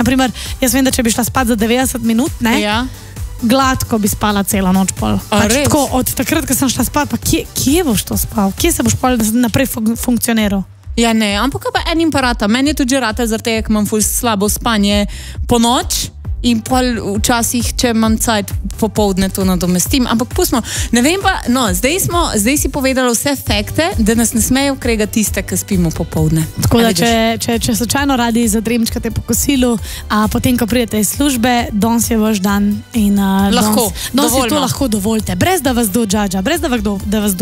naprimer, jaz vem, da če bi šla spat za 90 minut, ne, gladko bi spala celo noč pol. Tako, od takrat, ko sem šla spat, pa kje boš to spal? Kje se boš pol naprej funkcioniral? Ja, ne, ampak pa enim pa rata. Meni je tudi rata, zaradi tega, ker imam ful slabo spanje po noč in pol včasih, če imam cajt popoldne, to nadomestim. Ampak pustimo, ne vem pa, no, zdaj si povedala vse fakte, da nas ne smejo kregati tiste, ki spimo popoldne. Tako da, če slučajno radi zadremčkate po kosilu, potem, ko pridete iz službe, danes je vaš dan in danes je to lahko dovolite. Brez da vas kdo džadža, brez da vas